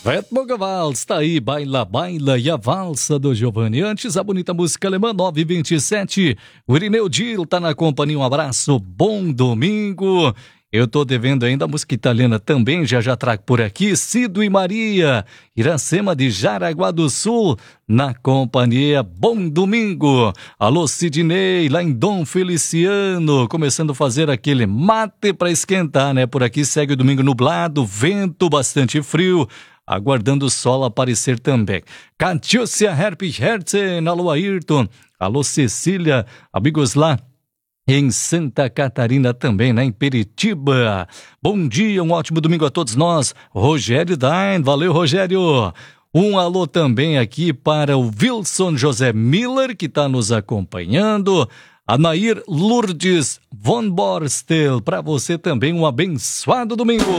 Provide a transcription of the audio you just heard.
Vetmoga Vals, tá aí, baila, baila e a valsa do Giovanni. Antes, a bonita música alemã 927. O Irineu Dil tá na companhia, um abraço, bom domingo. Eu tô devendo ainda a música italiana também, já trago por aqui. Cido e Maria, Iracema de Jaraguá do Sul, na companhia, bom domingo. Alô Sidney, lá em Dom Feliciano, começando a fazer aquele mate pra esquentar, né? Por aqui segue o domingo nublado, vento, bastante frio, aguardando o sol aparecer também. Catiúcia Herpes Herzen, alô Ayrton, alô Cecília, amigos lá em Santa Catarina também, né? Em Peritiba. Bom dia, um ótimo domingo a todos nós. Rogério Dain, valeu Rogério. Um alô também aqui para o Wilson José Miller, que está nos acompanhando. A Nair Lourdes von Borstel, para você também um abençoado domingo.